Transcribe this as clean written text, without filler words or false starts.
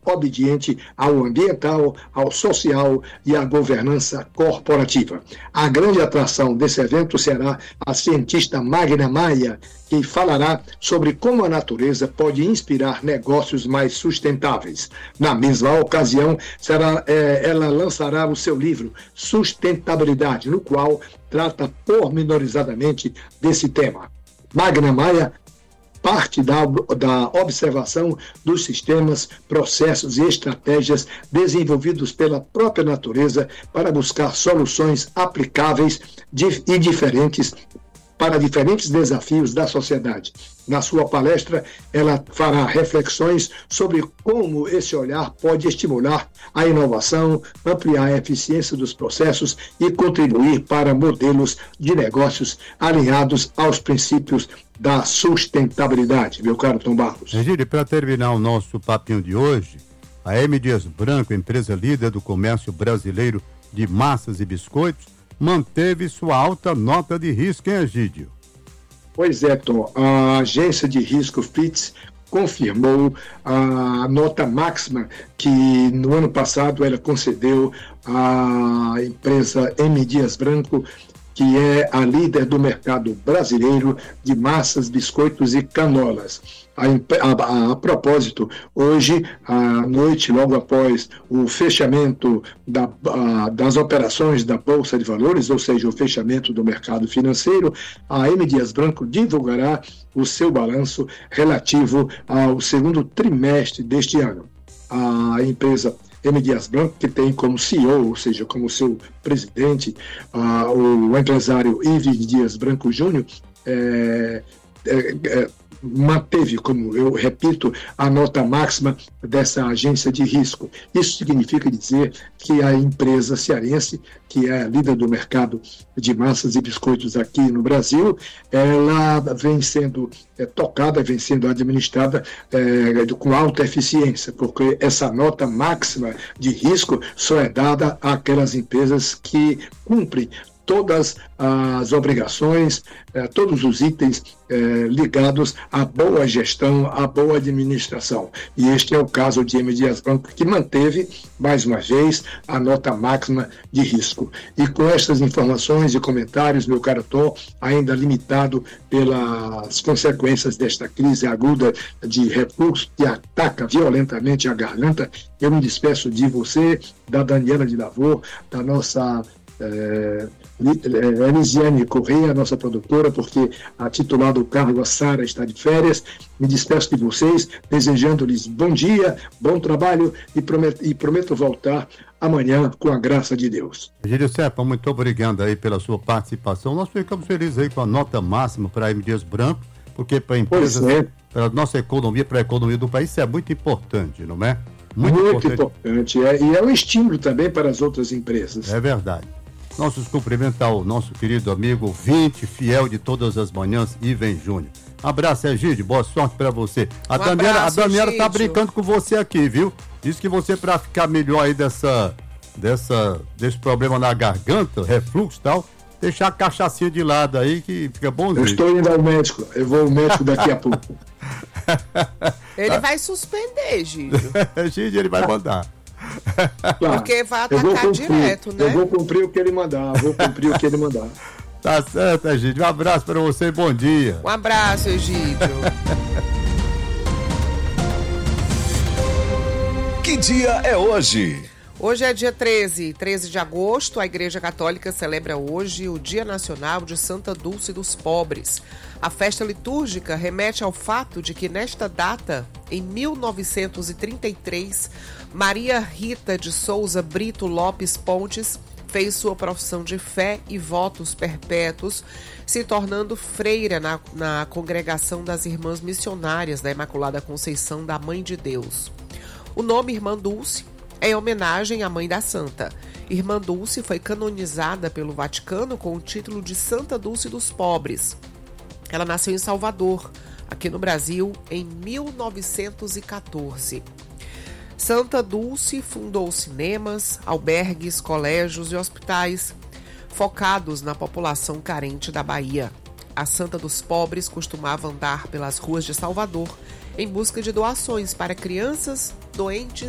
obediente ao ambiental, ao social e à governança corporativa. A grande atração desse evento será a cientista Magna Maia, que falará sobre como a natureza pode inspirar negócios mais sustentáveis. Na mesma ocasião, ela lançará o seu livro Sustentabilidade, no qual trata pormenorizadamente desse tema. Magna Maia parte da observação dos sistemas, processos e estratégias desenvolvidos pela própria natureza para buscar soluções aplicáveis e diferentes para diferentes desafios da sociedade. Na sua palestra, ela fará reflexões sobre como esse olhar pode estimular a inovação, ampliar a eficiência dos processos e contribuir para modelos de negócios alinhados aos princípios da sustentabilidade, meu caro Tom Barros. Egídio, para terminar o nosso papinho de hoje, a M. Dias Branco, empresa líder do comércio brasileiro de massas e biscoitos, manteve sua alta nota de risco, hein, Egídio? Pois é, Tom. A agência de risco Fitch confirmou a nota máxima que no ano passado ela concedeu à empresa M. Dias Branco, que é a líder do mercado brasileiro de massas, biscoitos e canolas. A propósito, hoje à noite, logo após o fechamento das operações da Bolsa de Valores, ou seja, o fechamento do mercado financeiro, a M. Dias Branco divulgará o seu balanço relativo ao segundo trimestre deste ano. A empresa M. Dias Branco, que tem como CEO, ou seja, como seu presidente, o empresário Ives Dias Branco Júnior, manteve, como eu repito, a nota máxima dessa agência de risco. Isso significa dizer que a empresa cearense, que é a líder do mercado de massas e biscoitos aqui no Brasil, ela vem sendo tocada, vem sendo administrada com alta eficiência, porque essa nota máxima de risco só é dada àquelas empresas que cumprem todas as obrigações, todos os itens ligados à boa gestão, à boa administração. E este é o caso de M. Dias Branco, que manteve, mais uma vez, a nota máxima de risco. E com estas informações e comentários, meu caro Tom, ainda limitado pelas consequências desta crise aguda de refluxo que ataca violentamente a garganta, eu me despeço de você, da Daniela de Lavor, da nossa Elisiane Correia, nossa produtora, porque a titular do cargo, a Sara, está de férias. Me despeço de vocês, desejando-lhes bom dia, bom trabalho e prometo voltar amanhã com a graça de Deus. Egídio Serpa, muito obrigado aí pela sua participação. Nós ficamos felizes aí com a nota máxima para a M. Dias Branco, porque para a empresa, para a nossa economia, para a economia do país, isso é muito importante, não é? Muito importante. E é um estímulo também para as outras empresas. É verdade. Nossos cumprimentos ao nosso querido amigo ouvinte, fiel de todas as manhãs, Iven Júnior. Abraço, Egídio, boa sorte pra você. A Daniela tá brincando com você aqui, viu? Diz que você, pra ficar melhor aí desse problema na garganta, refluxo e tal, deixar a cachaçinha de lado aí, que fica bonzinho. Eu estou indo ao médico, eu vou ao médico daqui a pouco. Ele vai suspender, Egídio. Egídio, ele vai mandar. Claro, porque vai atacar direto, né? Eu vou cumprir o que ele mandar, Tá certo, Egídio. Um abraço para você e bom dia. Um abraço, Egídio. Que dia é hoje? Hoje é dia 13 de agosto. A Igreja Católica celebra hoje o Dia Nacional de Santa Dulce dos Pobres. A festa litúrgica remete ao fato de que nesta data, em 1933, Maria Rita de Souza Brito Lopes Pontes fez sua profissão de fé e votos perpétuos, se tornando freira na congregação das Irmãs Missionárias da Imaculada Conceição da Mãe de Deus. O nome Irmã Dulce é em homenagem à mãe da santa. Irmã Dulce foi canonizada pelo Vaticano com o título de Santa Dulce dos Pobres. Ela nasceu em Salvador, aqui no Brasil, em 1914. Santa Dulce fundou cinemas, albergues, colégios e hospitais focados na população carente da Bahia. A Santa dos Pobres costumava andar pelas ruas de Salvador em busca de doações para crianças, doentes